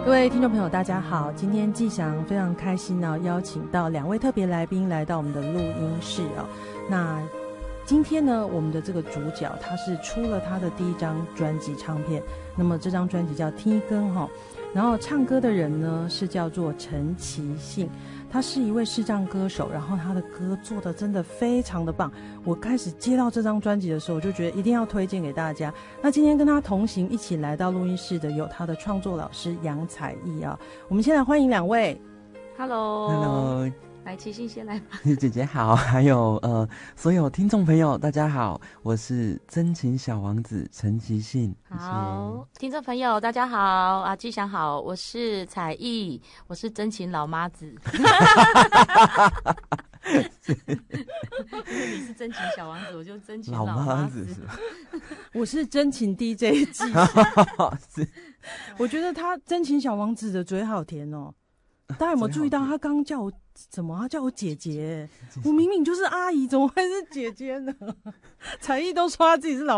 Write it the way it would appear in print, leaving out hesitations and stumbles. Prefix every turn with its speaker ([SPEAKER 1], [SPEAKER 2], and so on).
[SPEAKER 1] 各位听众朋友大家好，今天季翔非常开心邀请到2位特别来宾来到我们的录音室那今天呢，我们的这个主角他是出了他的第一张专辑唱片，那么这张专辑叫《天光》然后唱歌的人呢是叫做陈其信，他是一位视障歌手，然后他的歌做的真的非常的棒。我开始接到这张专辑的时候，我就觉得一定要推荐给大家。那今天跟他同行一起来到录音室的有他的创作老师杨采艺我们先来欢迎2位。
[SPEAKER 2] Hello，
[SPEAKER 3] 来，其信先来吧。
[SPEAKER 2] 姐姐好，还有所有听众朋友大家好，我是真情小王子陈其信。
[SPEAKER 3] 好，听众朋友大家好季翔好，我是采艺，我是真情老妈子。因为你是真情小王子，我就真情老妈子是吧？
[SPEAKER 1] 我是真情 DJ 季我觉得他真情小王子的嘴好甜大家有没有注意到他刚刚叫我怎么？他叫我姐姐，我明明就是阿姨，怎么会是姐姐呢？采艺都说他自己是老